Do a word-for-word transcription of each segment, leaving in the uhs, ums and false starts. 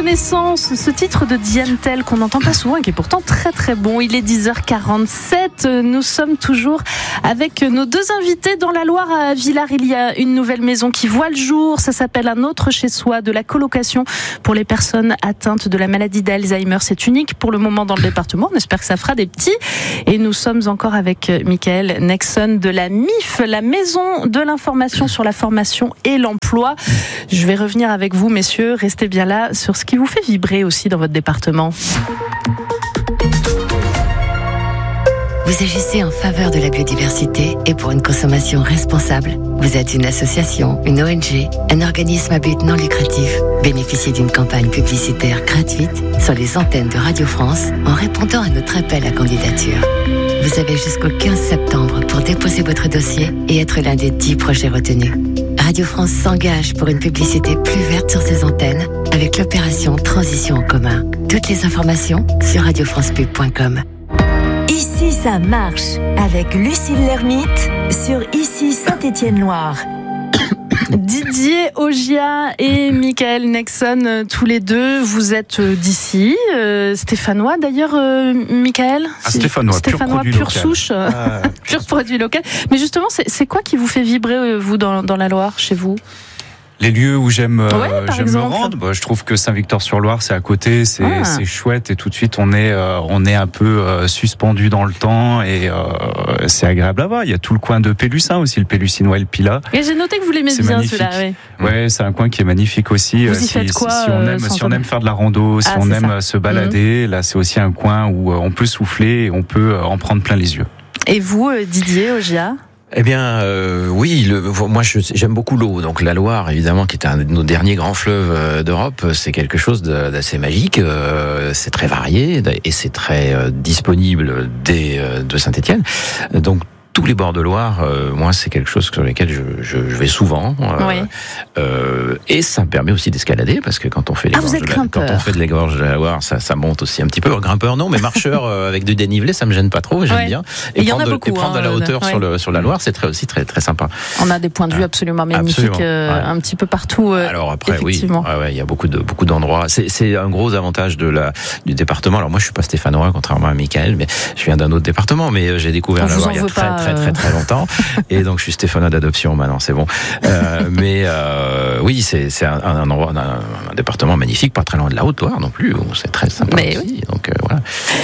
Reconnaissance, ce titre de Diane Tell qu'on n'entend pas souvent et qui est pourtant très très bon. Il est dix heures quarante-sept, nous sommes toujours avec nos deux invités dans la Loire à Villars. Il y a une nouvelle maison qui voit le jour, ça s'appelle Un autre chez soi, de la colocation pour les personnes atteintes de la maladie d'Alzheimer. C'est unique pour le moment dans le département, on espère que ça fera des petits. Et nous sommes encore avec Michael Nexon de la M I F, la maison de l'information sur la formation et l'emploi. Je vais revenir avec vous, messieurs, restez bien là, sur ce qui vous fait vibrer aussi dans votre département. Vous agissez en faveur de la biodiversité et pour une consommation responsable. Vous êtes une association, une O N G, un organisme à but non lucratif. Bénéficiez d'une campagne publicitaire gratuite sur les antennes de Radio France en répondant à notre appel à candidature. Vous avez jusqu'au quinze septembre pour déposer votre dossier et être l'un des dix projets retenus. Radio France s'engage pour une publicité plus verte sur ses antennes avec l'opération Transition en commun. Toutes les informations sur radio france pub point com. Ici ça marche avec Lucille Lermite sur Ici Saint-Étienne-Loire. Didier Ogia et Michael Nexon, tous les deux, vous êtes d'ici, euh, stéphanois d'ailleurs, euh, Michael. Ah, stéphanois, stéphanois, pur, pure souche, ah, pur produit local. Mais justement, c'est, c'est quoi qui vous fait vibrer, vous, dans, dans la Loire, chez vous ? Les lieux où j'aime, ouais, euh, j'aime me rendre, bah, je trouve que Saint-Victor-sur-Loire, c'est à côté, c'est, ah. c'est chouette et tout de suite on est, euh, on est un peu euh, suspendu dans le temps et euh, c'est agréable à voir. Il y a tout le coin de Pélussin aussi, le Pélussinois et le Pilat. Et j'ai noté que vous l'aimez c'est bien magnifique. Celui-là. Oui. Ouais, c'est un coin qui est magnifique aussi. Vous y si, faites quoi, si, si on aime, euh, si on aime faire de la rando, si ah, on aime ça. se balader, mmh. là c'est aussi un coin où on peut souffler et on peut en prendre plein les yeux. Et vous, Didier Ogia ? Eh bien, euh, oui, le, moi je, j'aime beaucoup l'eau. Donc la Loire, évidemment, qui est un de nos derniers grands fleuves d'Europe, c'est quelque chose de, d'assez magique. Euh, c'est très varié et c'est très euh, disponible dès euh, de Saint-Étienne. Donc tous les bords de Loire, euh, moi, c'est quelque chose sur lesquels je, je, je vais souvent. Euh, oui. euh, et ça me permet aussi d'escalader, parce que quand on fait les ah, gorges, de la, quand on fait de les gorges de la Loire, ça, ça monte aussi un petit peu. Grimpeur, non, mais marcheur euh, avec du dénivelé, ça me gêne pas trop, j'aime ouais. bien. Et, et, prendre, de, beaucoup, et prendre hein, de la hauteur ouais. sur, le, sur la Loire, c'est très, aussi très, très sympa. On a des points de vue absolument magnifiques, absolument, euh, ouais. un petit peu partout. Euh, Alors après, oui, il ouais, ouais, y a beaucoup, de, beaucoup d'endroits. C'est, c'est un gros avantage de la, du département. Alors moi, je suis pas stéphanois, contrairement à Michael, mais je viens d'un autre département, mais j'ai découvert la Loire il y a très, très, très, très longtemps. Et donc je suis stéphanois d'adoption maintenant, c'est bon. Euh, mais euh, oui, c'est, c'est un, un endroit, un, un département magnifique, pas très loin de la Haute-Loire non plus. C'est très sympa mais aussi. Oui. Donc euh, voilà.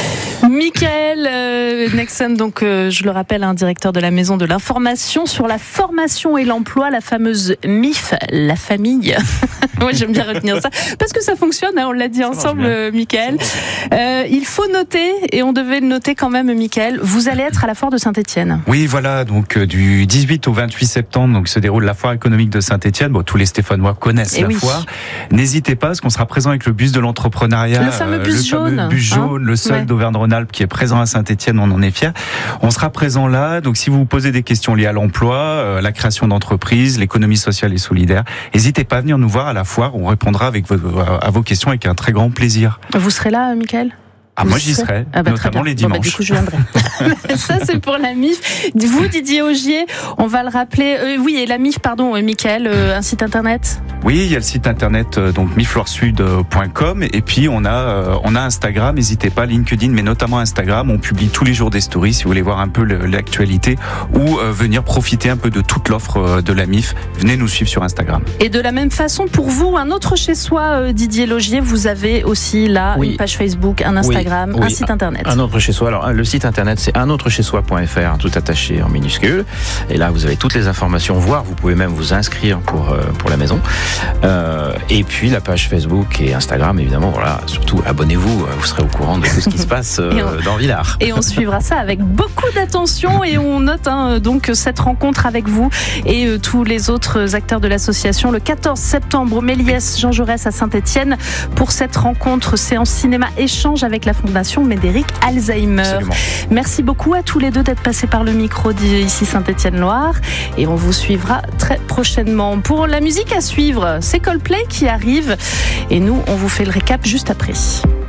Michael euh, Nexon, donc euh, je le rappelle, un directeur de la maison de l'information sur la formation et l'emploi, la fameuse M I F, la famille. Moi j'aime bien retenir ça parce que ça fonctionne. Hein, on l'a dit ça ensemble, euh, Michael. Euh, il faut noter, et on devait le noter quand même, Michael. Vous allez être à la foire de Saint-Étienne. Oui, voilà. Donc du dix-huit au vingt-huit septembre, donc se déroule la foire économique de Saint-Étienne. Bon, tous les Stéphanois connaissent et la oui. foire. N'hésitez pas, parce qu'on sera présent avec le bus de l'entrepreneuriat, le fameux bus le jaune, fameux bus jaune, hein, le seul ouais. d'Auvergne-Rhône-Alpes qui est présent à Saint-Étienne. On en est fiers. On sera présent là. Donc, si vous vous posez des questions liées à l'emploi, euh, la création d'entreprises, l'économie sociale et solidaire, n'hésitez pas à venir nous voir à la foire. On répondra avec vos, à vos questions avec un très grand plaisir. Vous serez là, Michael ? Ah, moi j'y serai, ah bah, notamment les dimanches. Bon, bah, du coup, je viendrai. Ça, c'est pour la M I F. Vous, Didier Ogier, on va le rappeler. Euh, oui, et la M I F, pardon, euh, Michael, euh, un site internet. Oui, il y a le site internet euh, donc m i f loire sud point com et puis on a euh, on a Instagram. N'hésitez pas, LinkedIn, mais notamment Instagram. On publie tous les jours des stories si vous voulez voir un peu le, l'actualité ou euh, venir profiter un peu de toute l'offre euh, de la M I F. Venez nous suivre sur Instagram. Et de la même façon, pour vous, un autre chez soi, euh, Didier Logier, vous avez aussi là oui. une page Facebook, un Instagram. Oui. Oui, un site internet. Un autre chez soi. Alors, le site internet, c'est un autre chez soi point f r, tout attaché en minuscule. Et là, vous avez toutes les informations, voire vous pouvez même vous inscrire pour, euh, pour la maison. Euh, et puis, la page Facebook et Instagram, évidemment, voilà. Surtout, abonnez-vous, vous serez au courant de tout ce qui se passe euh, on, dans Villars. Et on suivra ça avec beaucoup d'attention et on note hein, donc cette rencontre avec vous et euh, tous les autres acteurs de l'association le quatorze septembre au Méliès Jean Jaurès à Saint-Étienne pour cette rencontre séance cinéma échange avec la Fondation Médéric Alzheimer. Absolument. Merci beaucoup à tous les deux d'être passés par le micro d'ici Saint-Étienne-Loire et on vous suivra très prochainement. Pour la musique à suivre, c'est Coldplay qui arrive et nous on vous fait le récap juste après.